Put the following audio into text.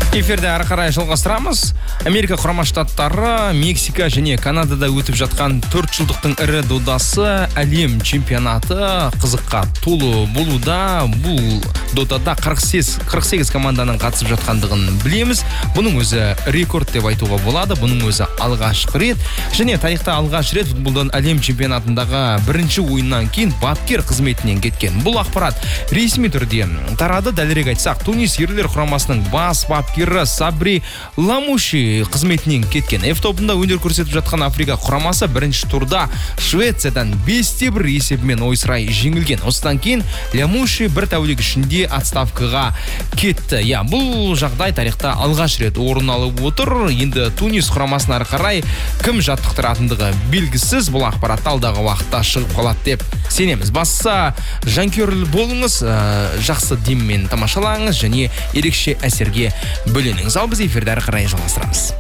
Эфирді әрі қарай жалғастырамыз. Америка құрама штаттары, Мексика және Канадада өтіп жатқан 4 жылдықтың ірі додасы әлем чемпионаты қызыққа толы болуда. Бұл додада 48 команданың қатысып жатқандығын білеміз. Бұның өзі рекорд деп айтуға болады. Бұның өзі алғашқы рет. Және тарихта алғаш рет футболдан әлем чемпионатындағы бірінші ойыннан кейін бапкер қызметінен кеткен. Бұл ақпарат ресми түрде тарады. Дәлірек айтсақ, Тунис ерлер құрамасының бас бапкері Сабри Ламуши қызметінен кеткен. F тобында өнер көрсетіп жатқан Африка құрамасы бірінші турда Швециядан 5-1 есебімен ойсырай жеңілген. Осыдан кейін Ламуши бір тәулік ішінде отставкаға кетті. Бұл жағдай тарихта алғаш рет орын алып отыр. Енді Тунис құрамасын ары қарай кім жаттықтыратындығы белгісіз. Бұл ақпаратты алдағы уақытта шығып қалады деп сенеміз. Басса жанкүйер болыңыз, жақсы деммен тамашалаңыз және ерекше әсерге бөленіңіз. Ал біз эфирді әрі қарай жалғастырамыз.